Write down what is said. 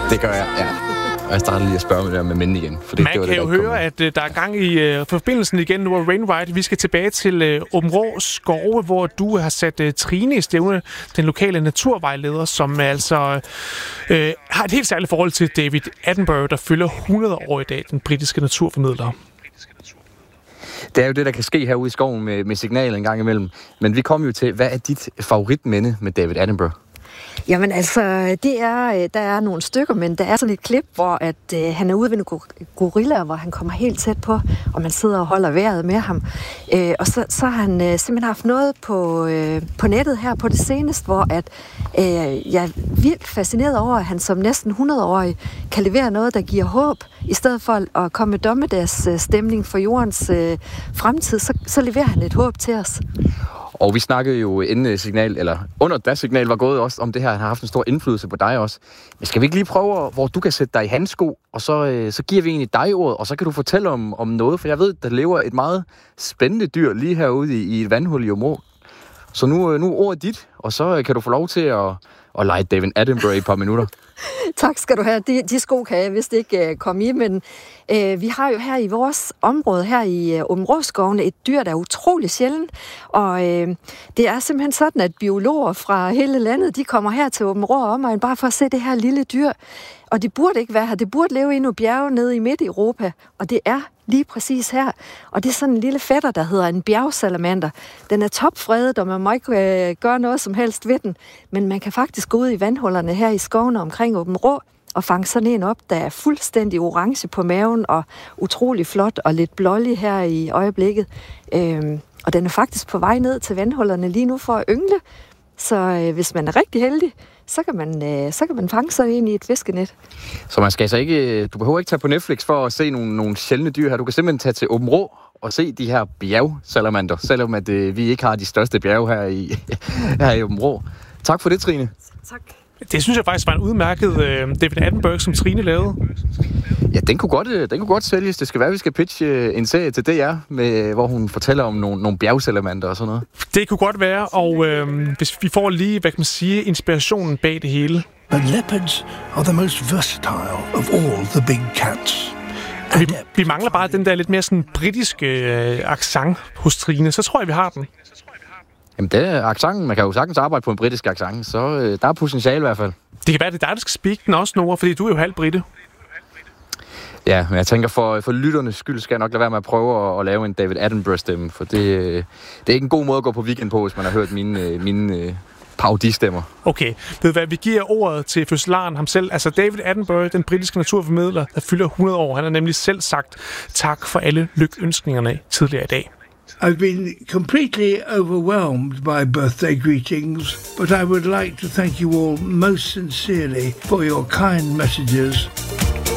Det gør jeg, ja. Og jeg starter lige at spørge med mænd igen. For Man kan jo høre, at der er gang i forbindelsen igen nu af Rainwright. Vi skal tilbage til Aabenraa Skove, hvor du har sat Trine i stævne, den lokale naturvejleder, som altså har et helt særligt forhold til David Attenborough, der fylder 100 år i dag, den britiske naturformidler. Det er jo det, der kan ske herude i skoven med signalet en gang imellem. Men vi kom jo til, hvad er dit favoritminde med David Attenborough? Jamen altså, der er nogle stykker, men der er sådan et klip, hvor at, han er ude ved en gorilla, hvor han kommer helt tæt på, og man sidder og holder vejret med ham. Og så har han simpelthen haft noget på nettet her på det seneste, hvor at, jeg er vildt fascineret over, at han som næsten 100-årig kan levere noget, der giver håb, i stedet for at komme med dommedagsstemning for jordens fremtid, så leverer han et håb til os. Og vi snakkede jo inden signal, eller under da signal var gået også om det her, han har haft en stor indflydelse på dig også. Men skal vi ikke lige prøve, hvor du kan sætte dig i hans sko, og så giver vi egentlig dig ordet, og så kan du fortælle om noget, for jeg ved, der lever et meget spændende dyr lige herude i et vandhul i Aabenraa. Så nu ordet dit, og så kan du få lov til at lege David Attenborough i et par minutter. Tak skal du have. De sko kan jeg vist ikke komme i, men vi har jo her i vores område, her i Aabenraa-skovene, et dyr, der er utrolig sjældent. Og det er simpelthen sådan, at biologer fra hele landet, de kommer her til Aabenraa og omegn, bare for at se det her lille dyr. Og det burde ikke være her. Det burde leve i nogle bjerge nede i midt i Europa. Og det er lige præcis her. Og det er sådan en lille fætter, der hedder en bjergsalamander. Den er topfredet, og man må ikke gøre noget som helst ved den. Men man kan faktisk gå ud i vandhullerne her i skovene omkring Aabenraa og fange sådan en op, der er fuldstændig orange på maven og utrolig flot og lidt blålig her i øjeblikket. Og den er faktisk på vej ned til vandhullerne lige nu for at yngle. Så hvis man er rigtig heldig, så kan man fange sig ind i et fiskenet. Så man skal altså ikke, du behøver ikke tage på Netflix for at se nogle sjældne dyr her. Du kan simpelthen tage til Aabenraa og se de her bjergsalamander, selvom at vi ikke har de største bjerge her i Aabenraa. Tak for det, Trine. Tak. Det synes jeg faktisk var en udmærket David Attenborough, som Trine lavede. Ja, den kunne godt sælges. Det skal være, at vi skal pitche en serie til DR, hvor hun fortæller om nogle bjergsalamander og sådan noget. Det kunne godt være, og hvis vi får lige, hvad kan man sige, inspirationen bag det hele. But leopards are the most versatile of all the big cats. Vi mangler bare den der lidt mere sådan britiske accent hos Trine, så tror jeg, vi har den. Jamen, det er accenten. Man kan jo sagtens arbejde på en britisk accent, så der er potentiale i hvert fald. Det kan være, det er dig, der skal speak den også, Nora, fordi du er jo halv brite. Ja, men jeg tænker, for lytternes skyld skal jeg nok lade være med at prøve at lave en David Attenborough-stemme, for det er ikke en god måde at gå på weekend på, hvis man har hørt mine parodistemmer. Okay, ved hvad, vi giver ordet til fødselaren ham selv, altså David Attenborough, den britiske naturformidler, der fylder 100 år. Han har nemlig selv sagt tak for alle lykønskningerne tidligere i dag. I've been completely overwhelmed by birthday greetings, but I would like to thank you all most sincerely for your kind messages